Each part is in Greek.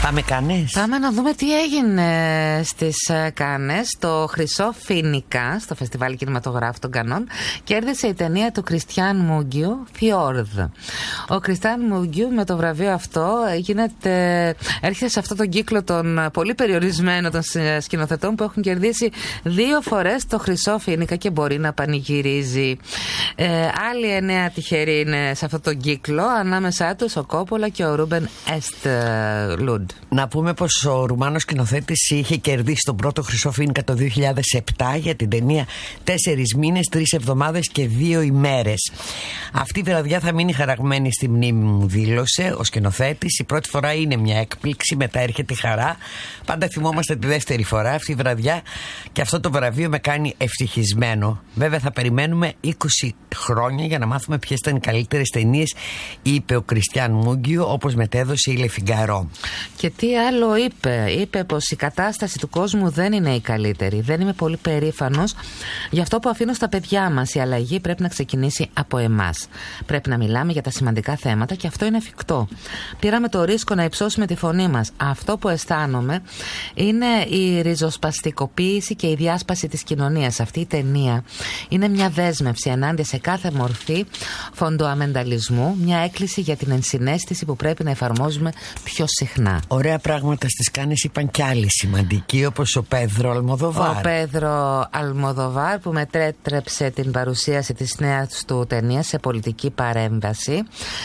Πάμε Κάνες. Πάμε να δούμε τι έγινε στις Κάνες. Το Χρυσό Φοίνικα, στο Φεστιβάλ Κινηματογράφου των Κανών, κέρδισε η ταινία του Κριστιαν Μούγκιου, Fjord. Ο Κριστιαν Μούγκιου με το βραβείο αυτό έρχεται σε αυτό τον κύκλο των πολύ περιορισμένων των σκηνοθετών που έχουν κερδίσει 2 φορές το Χρυσό Φοίνικα και μπορεί να πανηγυρίζει. Άλλοι 9 τυχεροί είναι σε αυτό τον κύκλο, ανάμεσά τους ο Κόπολα και ο Ρούμπεν Εστλούντ. Να πούμε πως ο Ρουμάνος σκηνοθέτης είχε κερδίσει τον πρώτο Χρυσό Φοίνικα το 2007 για την ταινία 4 μήνες, 3 εβδομάδες και 2 ημέρες. Αυτή η βραδιά θα μείνει χαραγμένη στη μνήμη μου, δήλωσε ο σκηνοθέτης. Η πρώτη φορά είναι μια έκπληξη, μετά έρχεται η χαρά. Πάντα θυμόμαστε τη δεύτερη φορά. Αυτή η βραδιά και αυτό το βραβείο με κάνει ευτυχισμένο. Βέβαια θα περιμένουμε 20 χρόνια για να μάθουμε ποιες ήταν οι καλύτερες ταινίες, είπε ο Κριστιαν Μούγκιου, όπως μετέδωσε η Le Figaro. Και τι άλλο είπε? Είπε πως η κατάσταση του κόσμου δεν είναι η καλύτερη. Δεν είμαι πολύ περήφανος για αυτό που αφήνω στα παιδιά μας. Η αλλαγή πρέπει να ξεκινήσει από εμάς. Πρέπει να μιλάμε για τα σημαντικά θέματα και αυτό είναι εφικτό. Πήραμε το ρίσκο να υψώσουμε τη φωνή μας. Αυτό που αισθάνομαι είναι η ριζοσπαστικοποίηση και η διάσπαση της κοινωνίας. Αυτή η ταινία είναι μια δέσμευση ενάντια σε κάθε μορφή φοντοαμενταλισμού, μια έκκληση για την ενσυναίσθηση που πρέπει να εφαρμόζουμε πιο συχνά. Ωραία πράγματα στις Κάνες είπαν κι άλλοι σημαντικοί, όπως ο Πέδρο Αλμοδοβάρ. Ο Πέδρο Αλμοδοβάρ που μετέτρεψε την παρουσίαση της νέας του ταινίας σε πολιτική παρέμβαση.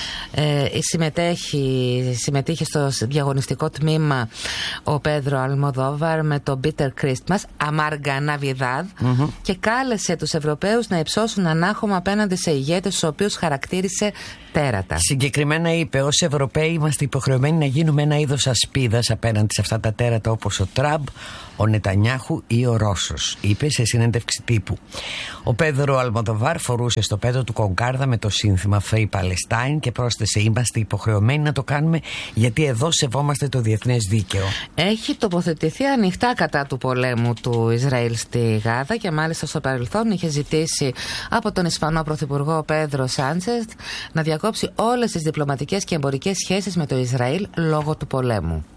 Συμμετείχε στο διαγωνιστικό τμήμα ο Πέδρο Αλμοδόβαρ με το Bitter Christmas, Amarga Navidad, και κάλεσε τους Ευρωπαίους να υψώσουν ανάχωμα απέναντι σε ηγέτες τους οποίους χαρακτήρισε τέρατα. Συγκεκριμένα είπε, ως Ευρωπαίοι είμαστε υποχρεωμένοι να γίνουμε ένα είδος ασπίδας απέναντι σε αυτά τα τέρατα όπως ο Τραμπ, ο Νετανιάχου ή ο Ρώσος, είπε σε συνέντευξη τύπου. Ο Πέδρο Αλμοδοβάρ φορούσε στο πέτο του κονκάρδα με το σύνθημα Free Palestine και πρόσθεσε, είμαστε υποχρεωμένοι να το κάνουμε γιατί εδώ σεβόμαστε το διεθνές δίκαιο. Έχει τοποθετηθεί ανοιχτά κατά του πολέμου του Ισραήλ στη Γάζα και μάλιστα στο παρελθόν είχε ζητήσει από τον Ισπανό Πρωθυπουργό Πέδρο Σάντσες να διακόψει όλες τις διπλωματικές και εμπορικές σχέσεις με το Ισραήλ λόγω του πολέμου.